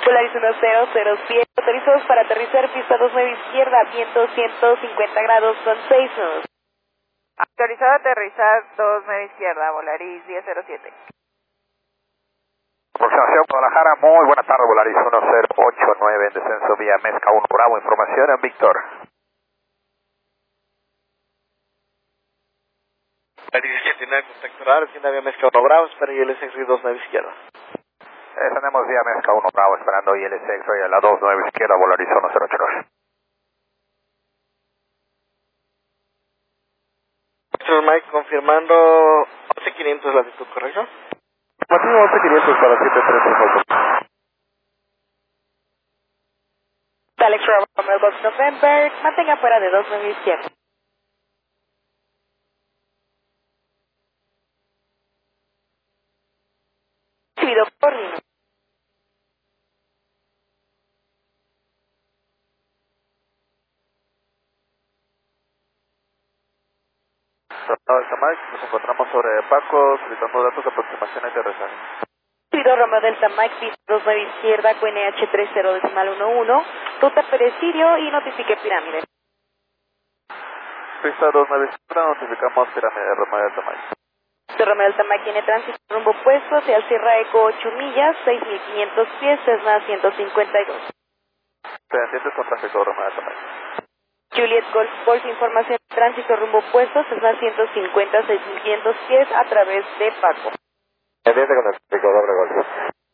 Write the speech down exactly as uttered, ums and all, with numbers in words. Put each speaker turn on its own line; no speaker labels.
Polaris uno cero cero siete, autorizados para aterrizar pista dos nueve izquierda, viento ciento cincuenta grados con seis nudos.
Autorizado a aterrizar dos nueve izquierda, Volaris diez cero siete.
Aproximación Guadalajara, muy buena tarde, Volaris uno cero ocho nueve en descenso vía Mezca uno Bravo, información en Víctor.
Volaris diecisiete nueve, contacto radar, descienda vía Mezca uno Bravo, espera I L S X dos nueve izquierda.
Descendemos vía Mezca uno Bravo, esperando I L S X a la dos nueve izquierda, Volaris uno cero ocho nueve.
Mike, confirmando once quinientos latitud, ¿correcto?
Motivo once quinientos para siete trece Fox.
Alex Romeo Box November, mantenga fuera de dos nueve izquierda. Recibido por Rino.
Delta Mike, nos encontramos sobre Paco, solicitando datos de aproximación y aterrizaje.
Recibido Romeo Delta Mike, pista dos nueve izquierda, Q N H treinta decimal uno uno, ruta Perecidio y notifique pirámide.
Pista dos nueve izquierda, notificamos pirámide, Romeo Delta Mike.
Romeo Delta Mike tiene tránsito rumbo opuesto hacia Sierra Eco ocho millas, seis mil quinientos pies, Cessna ciento cincuenta y dos.
Pendientes con tráfico, Romeo Delta Mike.
Juliet Golf Golf, información de tránsito rumbo opuesto, Cessna ciento cincuenta, seis mil quinientos pies a través de Paco.
Pendiente con el tráfico, doble golf.